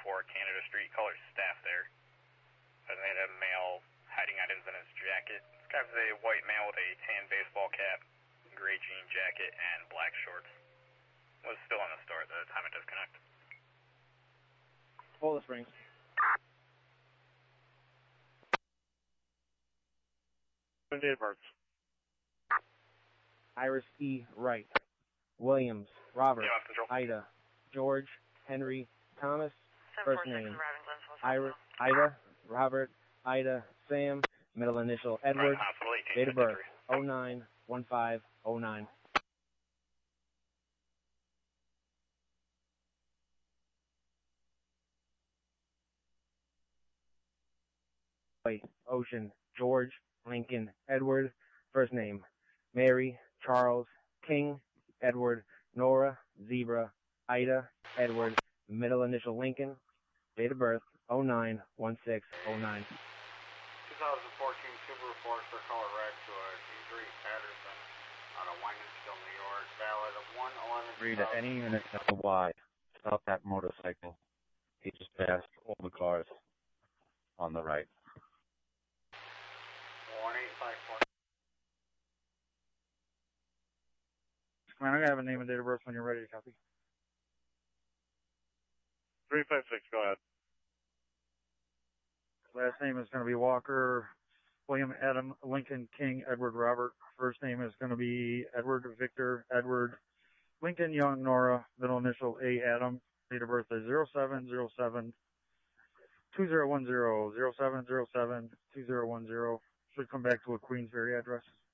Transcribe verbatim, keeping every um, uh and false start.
four Canada Street, color staff there. And they had a male hiding items in his jacket. This guy was a white male with a tan baseball cap, gray jean jacket, and black shorts. Was still in the store at the time of disconnect. Hold the Springs. Date of birth. Iris E. Wright. Williams. Robert. Yeah, Ida. George. Henry. Thomas. First name. Glenville, Iris. Ida. Robert. Ida. Sam. Middle initial. Edward. Date of birth. oh nine one five oh nine. Ocean. George. Lincoln. Edward. First name. Mary. Charles. King. Edward. Nora. Zebra. Ida. Edward. Middle initial Lincoln. Date of birth. oh nine one six oh nine. twenty fourteen Subaru Forester color red to a D three Patterson out of Winston, New York. Valid of one eleven. Read at any unit at the Y. Stop that motorcycle. He just passed all the cars on the right. one eight five four. Man, I'm going to have a name and date of birth when you're ready to copy. three five six, go ahead. Last name is going to be Walker, William Adam, Lincoln, King, Edward, Robert. First name is going to be Edward, Victor, Edward, Lincoln, Young, Nora. Middle initial A, Adam. Date of birth is zero seven zero seven two zero one zero, zero seven zero seven two zero one zero. Should come back to a Queensbury address.